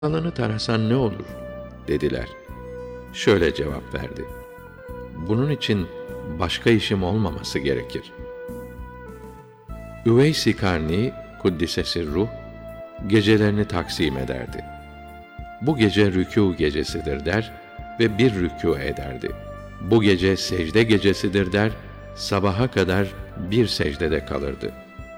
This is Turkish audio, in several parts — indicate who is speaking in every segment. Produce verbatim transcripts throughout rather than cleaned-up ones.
Speaker 1: Alnını tarasan ne olur?" dediler. Şöyle cevap verdi: "Bunun için başka işim olmaması gerekir." Üveys-i Karni kuddise ruh gecelerini taksim ederdi. Bu gece rükû gecesidir der ve bir rükû ederdi. Bu gece secde gecesidir der, sabaha kadar bir secdede kalırdı.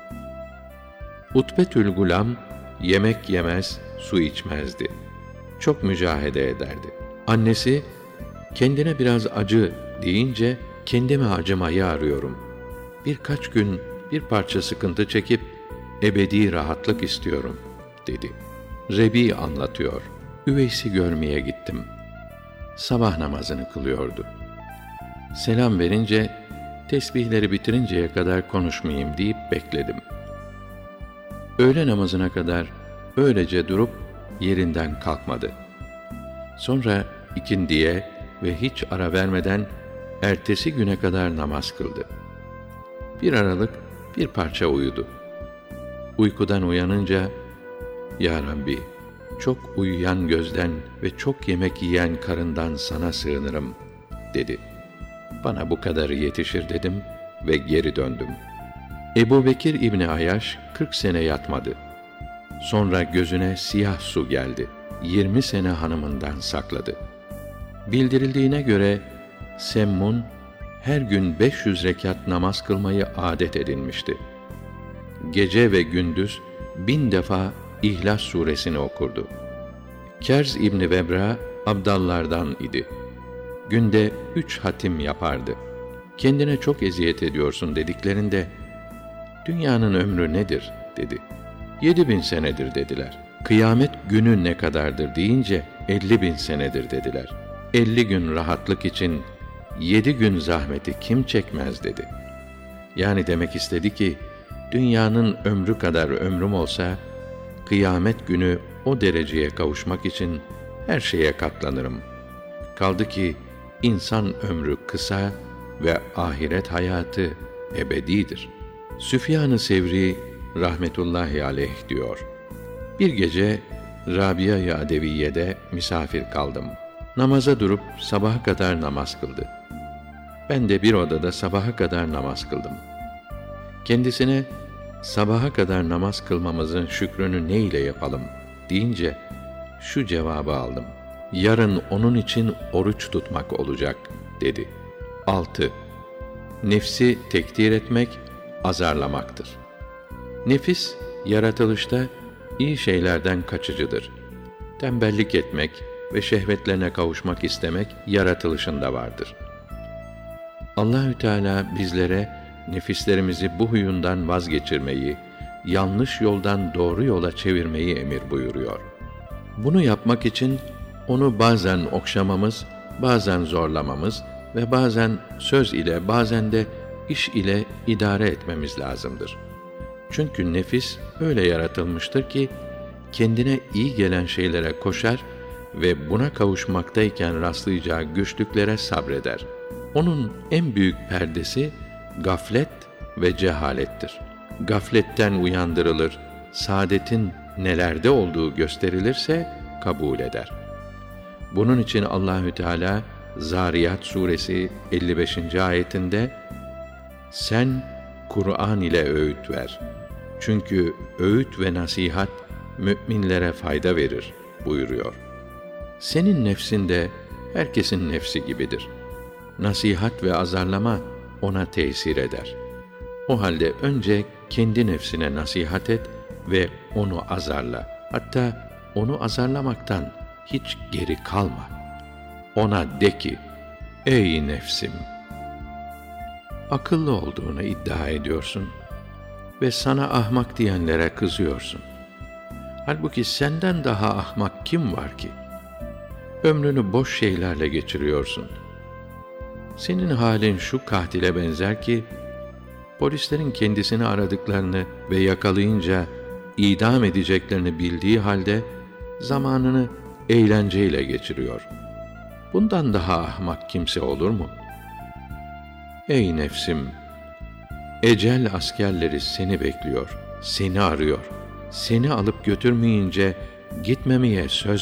Speaker 1: Utbetül Gulam yemek yemez, su içmezdi. Çok mücahede ederdi. Annesi kendine biraz acı deyince kendime acımayı arıyorum. Birkaç gün bir parça sıkıntı çekip ebedi rahatlık istiyorum dedi. Rebi anlatıyor. Üveys'i görmeye gittim. Sabah namazını kılıyordu. Selam verince tesbihleri bitirinceye kadar konuşmayayım deyip bekledim. Öğle namazına kadar öylece durup yerinden kalkmadı. Sonra ikindiye ve hiç ara vermeden ertesi güne kadar namaz kıldı. Bir aralık bir parça uyudu. Uykudan uyanınca, "Ya Rabbi, çok uyuyan gözden ve çok yemek yiyen karından sana sığınırım," dedi. Bana bu kadarı yetişir dedim ve geri döndüm. Ebu Bekir İbni Ayyaş kırk sene yatmadı. Sonra gözüne siyah su geldi. Yirmi sene hanımından sakladı. Bildirildiğine göre Semmun her gün beş yüz rekat namaz kılmayı adet edinmişti. Gece ve gündüz bin defa İhlas suresini okurdu. Kerz İbni Vebra abdallardan idi. Günde üç hatim yapardı. Kendine çok eziyet ediyorsun dediklerinde, "Dünyanın ömrü nedir?" dedi. Yedi bin senedir dediler. Kıyamet günü ne kadardır deyince, elli bin senedir dediler. Elli gün rahatlık için yedi gün zahmeti kim çekmez dedi. Yani demek istedi ki, dünyanın ömrü kadar ömrüm olsa, kıyamet günü o dereceye kavuşmak için her şeye katlanırım. Kaldı ki insan ömrü kısa ve ahiret hayatı ebedidir. Süfyan-ı Sevri rahmetullahi aleyh diyor: Bir gece Rabia-i Adeviye'de misafir kaldım. Namaza durup sabaha kadar namaz kıldı. Ben de bir odada sabaha kadar namaz kıldım. Kendisine, "Sabaha kadar namaz kılmamızın şükrünü ne ile yapalım?" deyince şu cevabı aldım: "Yarın onun için oruç tutmak olacak," dedi. altı. Nefsi tekdir etmek, azarlamaktır. Nefis, yaratılışta iyi şeylerden kaçıcıdır. Tembellik etmek ve şehvetlerine kavuşmak istemek yaratılışında vardır. Allahü Teala bizlere nefislerimizi bu huyundan vazgeçirmeyi, yanlış yoldan doğru yola çevirmeyi emir buyuruyor. Bunu yapmak için onu bazen okşamamız, bazen zorlamamız ve bazen söz ile, bazen de iş ile idare etmemiz lazımdır. Çünkü nefis öyle yaratılmıştır ki kendine iyi gelen şeylere koşar ve buna kavuşmaktayken rastlayacağı güçlüklere sabreder. Onun en büyük perdesi gaflet ve cehalettir. Gafletten uyandırılır, saadetin nelerde olduğu gösterilirse kabul eder. Bunun için Allahü Teala Zariyat suresi elli beşinci ayetinde, "Sen Kur'an ile öğüt ver. Çünkü öğüt ve nasihat müminlere fayda verir," buyuruyor. Senin nefsin de herkesin nefsi gibidir. Nasihat ve azarlama ona tesir eder. O halde önce kendi nefsine nasihat et ve onu azarla. Hatta onu azarlamaktan hiç geri kalma. Ona de ki, "Ey nefsim! Akıllı olduğunu iddia ediyorsun ve sana ahmak diyenlere kızıyorsun. Halbuki senden daha ahmak kim var ki? Ömrünü boş şeylerle geçiriyorsun. Senin halin şu katile benzer ki, polislerin kendisini aradıklarını ve yakalayınca idam edeceklerini bildiği halde zamanını eğlenceyle geçiriyor. Bundan daha ahmak kimse olur mu? Ey nefsim! Ecel askerleri seni bekliyor, seni arıyor. Seni alıp götürmeyince gitmemeye söz